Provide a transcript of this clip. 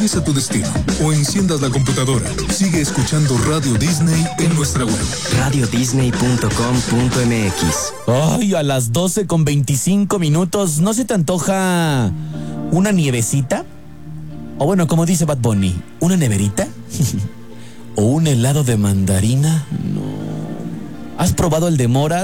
Es a tu destino o enciendas la computadora. Sigue escuchando Radio Disney en nuestra web. radiodisney.com.mx. Ay, a las 12:25, ¿no se te antoja una nievecita? O bueno, como dice Bad Bunny, ¿una neverita? ¿O un helado de mandarina? No. ¿Has probado el de mora?